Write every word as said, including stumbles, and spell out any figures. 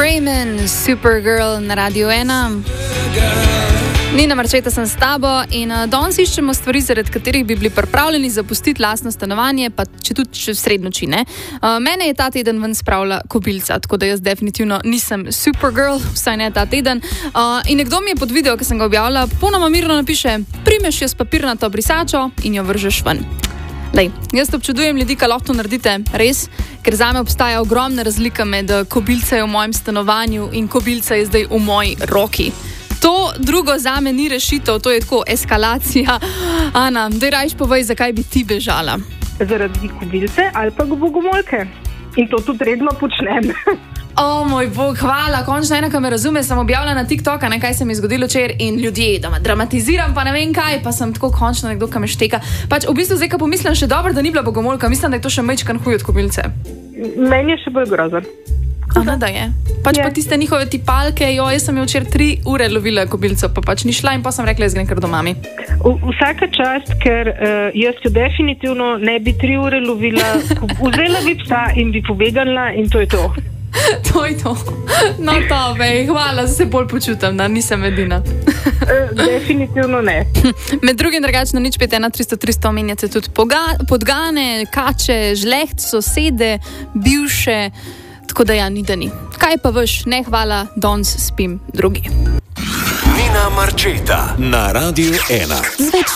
Raymond, Supergirl na Radio ena. Nina Marčeta sem s tabo in uh, danes iščemo stvari, zaradi katerih bi bili pripravljeni zapustiti lastno stanovanje, pa če tudi če srednoči, ne. Uh, mene je ta teden ven spravila kobilca, tako da jaz definitivno nisem Supergirl, vsaj ne ta teden. Uh, in nekdo mi je pod video, ki sem ga objavila, popolnoma mirno napiše: primeš jo s papirnato brisačo in jo vržeš ven. Lej, jaz občudujem ljudi, ki lahko to naredite, res, ker zame obstaja ogromna razlika med kobilca je v mojem stanovanju in kobilca je zdaj v moji roki. To drugo zame ni rešitev, to je tako eskalacija. Ana, daj rajš povej, zakaj bi ti bežala? Zaradi kobilce ali pa bogomolke. In to tudi redno počnem. O moj bog, hvala, končno ena, ki me razume, sem objavila na TikToka, ne, kaj se mi je zgodilo včeraj in ljudje, da me dramatiziram, pa ne vem kaj, pa sem tako končno nekdo, ki me šteka. Pač v bistvu zdaj, ko pomislim, še dobro, da ni bila bogomolka, mislim, da je to še majčkan huj od kobilce. Meni je še bolj grozen. Ana, da je. Pač je. Pa tiste njihove tipalke, jo, jaz sem jo včeraj tri ure lovila kobilco, pa pač ni šla in pa sem rekla, jaz grem kar do mami. Vsaka čast, ker uh, jaz jo definitivno ne bi tri ure lovila, vzela bi psa in bi pobegnila in to je to. To je to. No, to, vej, hvala, se bolj počutam, da nisem edina. Definitivno ne. Med drugim drugačno nič pet ena tristo tristo omenjate tudi poga- podgane, kače, žleht, sosede, bivše, tako da ja, ni da ni. Kaj pa veš, ne hvala, danes spim drugi. Nina Marčeta na Radio ena.